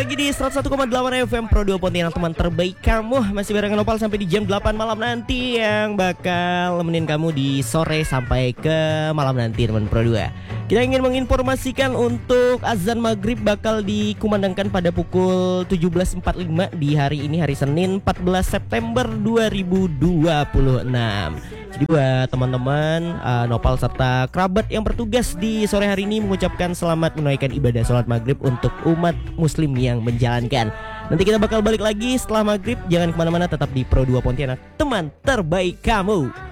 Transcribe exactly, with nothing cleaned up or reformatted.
lagi di seratus satu koma delapan F M Pro dua Pontianak, teman terbaik kamu. Masih bareng Nopal sampai di jam delapan malam nanti, yang bakal nemenin kamu di sore sampai ke malam nanti, teman Pro dua. Kita ingin menginformasikan untuk azan maghrib bakal dikumandangkan pada pukul tujuh belas empat puluh lima di hari ini, hari Senin empat belas September dua ribu dua puluh enam. Jadi buat teman-teman uh, Nopal serta kerabat yang bertugas di sore hari ini mengucapkan selamat menunaikan ibadah sholat maghrib untuk umat muslim yang menjalankan. Nanti kita bakal balik lagi setelah maghrib. Jangan kemana-mana, tetap di Pro dua Pontianak, teman terbaik kamu.